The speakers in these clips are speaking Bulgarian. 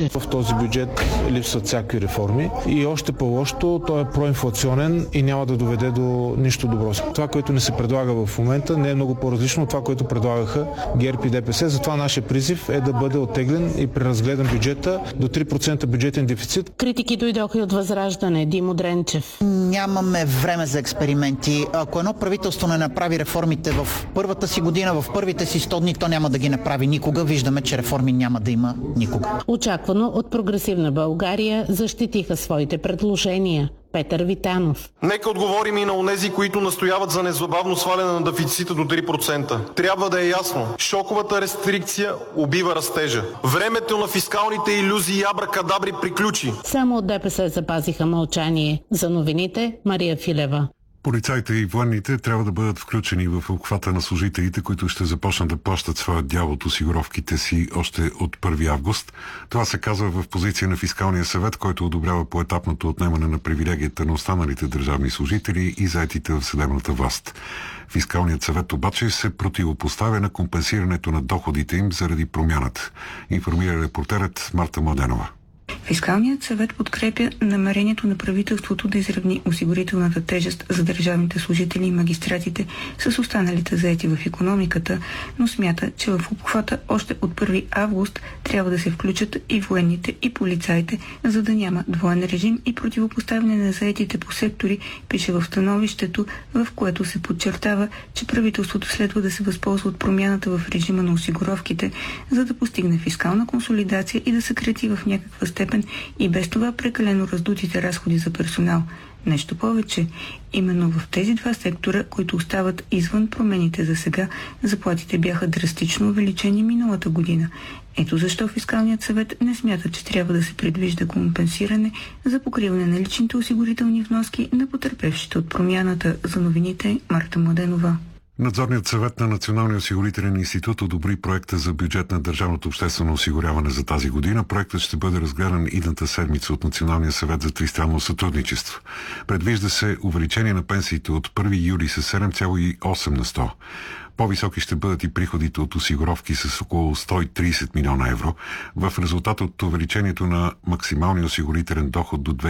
Минчев. В този бюджет липсват всякакви реформи и още по-лошото, той е проинфлационен и няма да доведе до нищо добро. Това, което ни се предлага в момента, не е много по-различно от това, което предлагаха ГЕРБ и ДПС. Затова нашия призив е да бъде оттеглен и преразгледан бюджета до 3% бюджетен дефицит. Критики дойдоха и от Възраждане. Димо Дренчев. Нямаме време за експерименти. Ако едно правителство не направи реформите в първата си година, в първите си 100 дни, то няма да ги направи никога. Виждаме, че реформи няма да има никога. Очаквано от Прогресивна България защитиха своите предложения. Петър Витанов. Нека отговорим и на онези, които настояват за незабавно сваляне на дефицита до 3%. Трябва да е ясно. Шоковата рестрикция убива растежа. Времето на фискалните илюзии и абракадабри приключи. Само от ДПС запазиха мълчание. За новините Мария Филева. Полицаите и военните трябва да бъдат включени в обхвата на служителите, които ще започнат да плащат своя дял от осигуровките си още от 1 август. Това се казва в позиция на Фискалния съвет, който одобрява поетапното отнемане на привилегията на останалите държавни служители и заетите в съдебната власт. Фискалният съвет обаче се противопоставя на компенсирането на доходите им заради промяната, информира репортерът Марта Младенова. Фискалният съвет подкрепя намерението на правителството да изравни осигурителната тежест за държавните служители и магистратите с останалите заети в икономиката, но смята, че в обхвата още от 1 август трябва да се включат и военните и полицаите, за да няма двоен режим и противопоставяне на заетите по сектори, пише в становището, в което се подчертава, че правителството следва да се възползва от промяната в режима на осигуровките, за да постигне фискална консолидация и да съкрати в някаква степен и без това прекалено раздутите разходи за персонал. Нещо повече, именно в тези два сектора, които остават извън промените за сега, заплатите бяха драстично увеличени миналата година. Ето защо Фискалният съвет не смята, че трябва да се предвижда компенсиране за покриване на личните осигурителни вноски на потърпевшите от промяната. За новините Марта Младенова. Надзорният съвет на Националния осигурителен институт одобри проекта за бюджет на Държавното обществено осигуряване за тази година. Проектът ще бъде разгледан идната седмица от Националния съвет за тристранно сътрудничество. Предвижда се увеличение на пенсиите от 1 юли с 7,8 на 100. По-високи ще бъдат и приходите от осигуровки с около 130 милиона евро в резултат от увеличението на максималния осигурителен доход до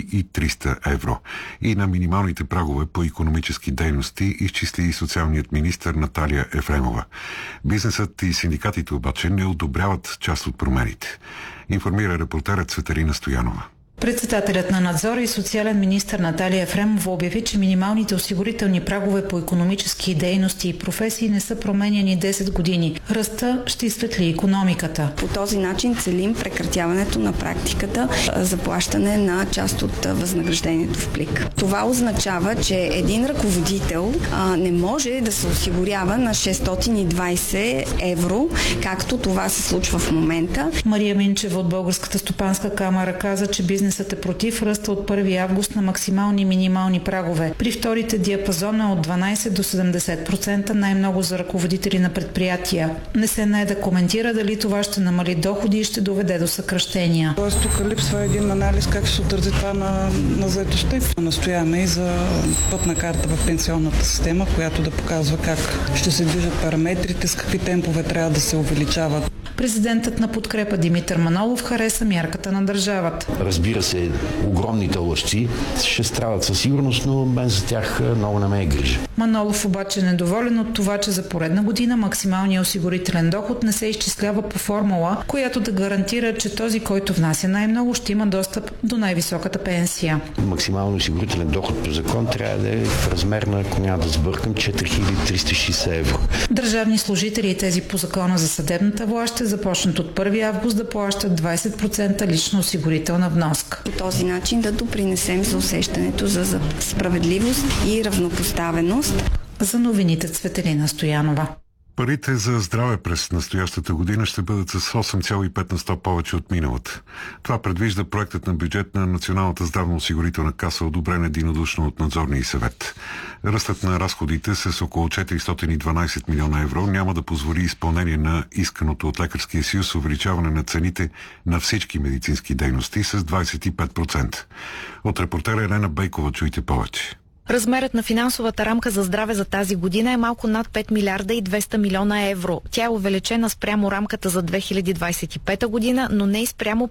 2300 евро и на минималните прагове по икономически дейности, изчисли и социалният министър Наталия Ефремова. Бизнесът и синдикатите обаче не одобряват част от промените, информира репортерът Цветелина Стоянова. Председателят на надзора и социален министър Наталия Ефремова обяви, че минималните осигурителни прагове по икономически дейности и професии не са променяни 10 години. Ръста ще изсветли икономиката. По този начин целим прекратяването на практиката за плащане на част от възнаграждението в плик. Това означава, че един ръководител не може да се осигурява на 620 евро, както това се случва в момента. Мария Минчева от Българската стопанска камара каза, че бизнесът е против ръста от 1 август на максимални и минимални прагове. При вторите диапазон е от 12 до 70%, най-много за ръководители на предприятия. Не се нае да коментира дали това ще намали доходи и ще доведе до съкращения. Тоест тук липсва един анализ как ще се отрази това на заетостта. Настояваме и за пътна карта в пенсионната система, която да показва как ще се движат параметрите, с какви темпове трябва да се увеличават. Президентът на Подкрепа Димитър Манолов хареса мярката на държавата. Разбира се, огромните лъжци ще страдат със сигурност, но мен за тях много не ме е грижа. Манолов обаче е недоволен от това, че за поредна година максималният осигурителен доход не се изчислява по формула, която да гарантира, че този, който внася най-много, ще има достъп до най-високата пенсия. Максималният осигурителен доход по закон трябва да е в размер на, ако няма да сбъркам, 4360 евро. Държавни служители и тези по закона за съдебната власт ще започнат от 1 август да плащат 20% лична осигурителна вноска. По този начин да допринесем за усещането за справедливост и равнопоставеност. За новините Цветелина Стоянова. Парите за здраве през настоящата година ще бъдат с 8,5 на 100 повече от миналата. Това предвижда проектът на бюджет на Националната здравноосигурителна каса, одобрен единодушно от надзорния съвет. Ръстът на разходите с около 412 милиона евро няма да позволи изпълнение на исканото от Лекарския съюз увеличаване на цените на всички медицински дейности с 25%. От репортера Елена Бейкова чуйте повече. Размерът на финансовата рамка за здраве за тази година е малко над 5 милиарда и 200 милиона евро. Тя е увеличена спрямо рамката за 2025 година, но не и спрямо